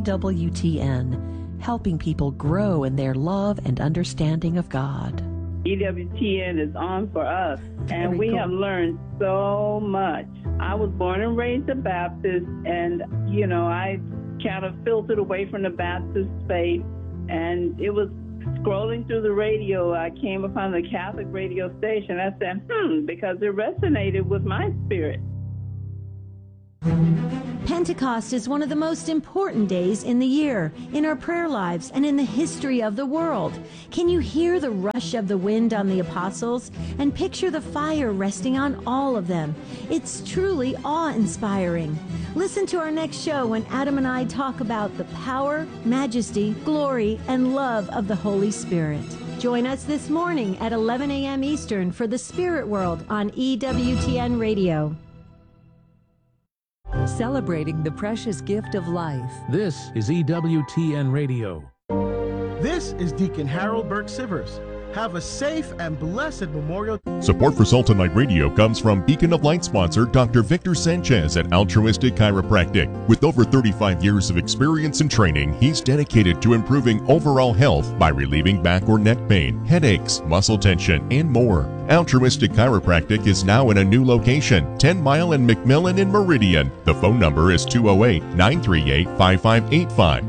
EWTN, helping people grow in their love and understanding of God. EWTN is on for us, and we have learned so much. I was born and raised a Baptist, and, I kind of filtered away from the Baptist faith, and it was scrolling through the radio, I came upon the Catholic radio station. I said, because it resonated with my spirit. Pentecost is one of the most important days in the year, in our prayer lives, and in the history of the world. Can you hear the rush of the wind on the apostles and picture the fire resting on all of them? It's truly awe-inspiring. Listen to our next show when Adam and I talk about the power, majesty, glory, and love of the Holy Spirit. Join us this morning at 11 a.m. Eastern for the Spirit World on EWTN Radio. Celebrating the precious gift of life. This is EWTN Radio. This is Deacon Harold Burke Sivers. Have a safe and blessed Memorial. Support for Salt and Light Radio comes from Beacon of Light sponsor Dr. Victor Sanchez at Altruistic Chiropractic. With over 35 years of experience and training, he's dedicated to improving overall health by relieving back or neck pain, headaches, muscle tension, and more. Altruistic Chiropractic is now in a new location, 10 Mile and McMillan in Meridian. The phone number is 208-938-5585.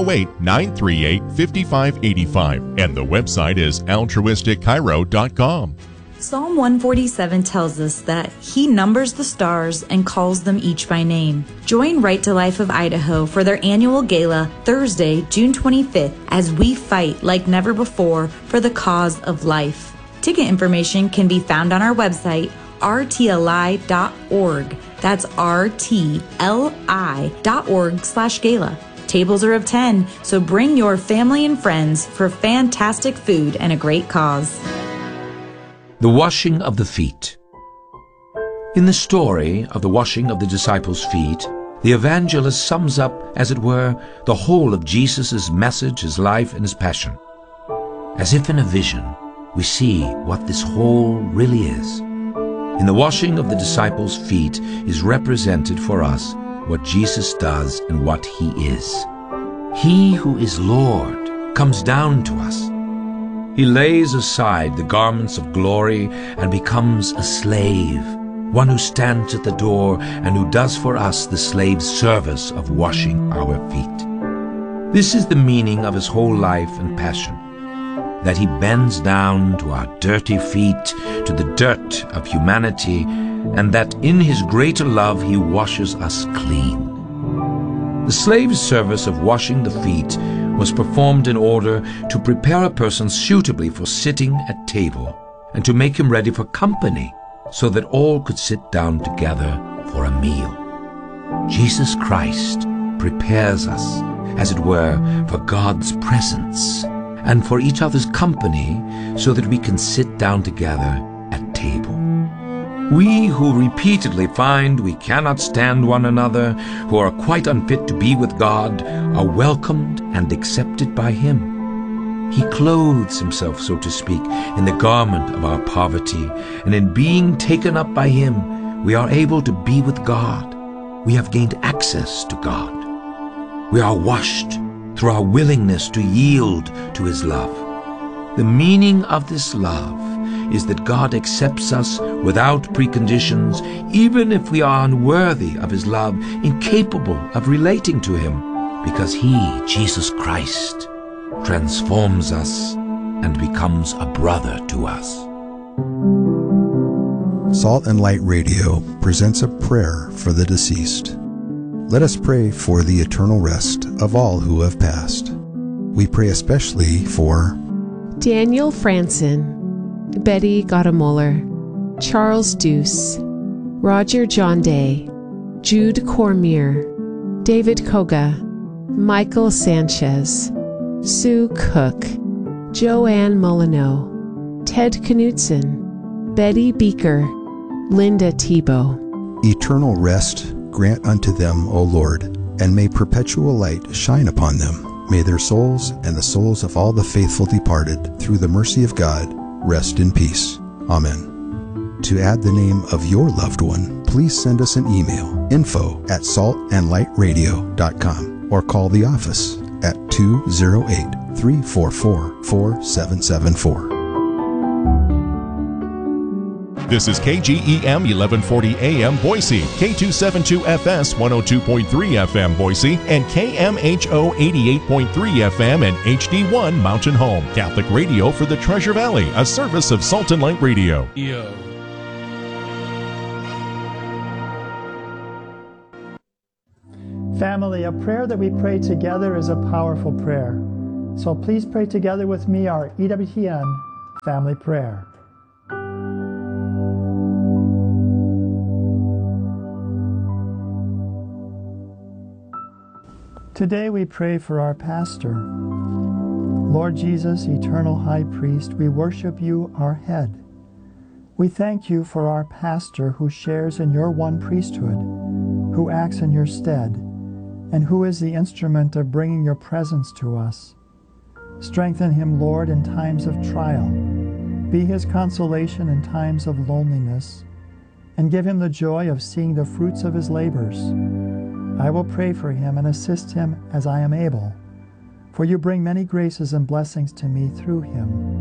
208-938-5585, and the website is altruisticchiro.com. Psalm 147 tells us that He numbers the stars and calls them each by name. Join Right to Life of Idaho for their annual gala Thursday, June 25th, as we fight like never before for the cause of life. Ticket information can be found on our website, rtli.org. That's rtli.org/gala. Tables are of 10, so bring your family and friends for fantastic food and a great cause. The washing of the feet. In the story of the washing of the disciples' feet, the evangelist sums up, as it were, the whole of Jesus' message, his life, and his passion. As if in a vision, we see what this whole really is. In the washing of the disciples' feet is represented for us what Jesus does and what He is. He who is Lord comes down to us. He lays aside the garments of glory and becomes a slave, one who stands at the door and who does for us the slave's service of washing our feet. This is the meaning of His whole life and passion, that He bends down to our dirty feet, to the dirt of humanity, and that in His greater love He washes us clean. The slave's service of washing the feet was performed in order to prepare a person suitably for sitting at table and to make him ready for company so that all could sit down together for a meal. Jesus Christ prepares us, as it were, for God's presence and for each other's company so that we can sit down together at table. We who repeatedly find we cannot stand one another, who are quite unfit to be with God, are welcomed and accepted by Him. He clothes Himself, so to speak, in the garment of our poverty, and in being taken up by Him, we are able to be with God. We have gained access to God. We are washed through our willingness to yield to His love. The meaning of this love is that God accepts us without preconditions, even if we are unworthy of His love, incapable of relating to Him, because He, Jesus Christ, transforms us and becomes a brother to us. Salt and Light Radio presents a prayer for the deceased. Let us pray for the eternal rest of all who have passed. We pray especially for Daniel Franson, Betty Gottemoeller, Charles Deuce, Roger John Day, Jude Cormier, David Koga, Michael Sanchez, Sue Cook, Joanne Molyneux, Ted Knutson, Betty Beaker, Linda Tebow. eternal rest grant unto them, O Lord, and may perpetual light shine upon them. May their souls and the souls of all the faithful departed, through the mercy of God, rest in peace. Amen. To add the name of your loved one, please send us an email, info@saltandlightradio.com. or call the office at 208-344-4774. This is KGEM 1140 AM Boise, K272FS 102.3 FM Boise, and KMHO 88.3 FM and HD1 Mountain Home. Catholic radio for the Treasure Valley, a service of Salt and Light Radio. Family, a prayer that we pray together is a powerful prayer. So please pray together with me our EWTN family prayer. Today we pray for our pastor. Lord Jesus, eternal high priest, we worship you, our head. We thank you for our pastor who shares in your one priesthood, who acts in your stead, and who is the instrument of bringing your presence to us. Strengthen him, Lord, in times of trial. Be his consolation in times of loneliness, and give him the joy of seeing the fruits of his labors. I will pray for him and assist him as I am able, for you bring many graces and blessings to me through him.